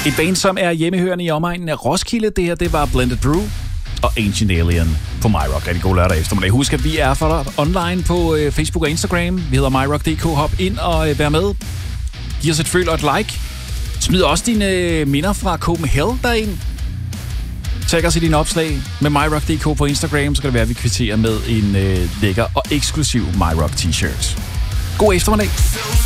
Et band, som er hjemmehørende i omegnen af Roskilde. Det her, det var Blended Brew og Ancient Alien på MyRock. Rigtig god lørdag eftermiddag. Husk, at vi er for dig online på Facebook og Instagram. Vi hedder MyRock.dk. Hop ind og vær med. Giv os et følg og et like. Smid også dine minder fra Copenhagen derind. Tag os i dine opslag med MyRock.dk på Instagram, så kan det være, at vi kvitterer med en lækker og eksklusiv MyRock t-shirt. God eftermiddag.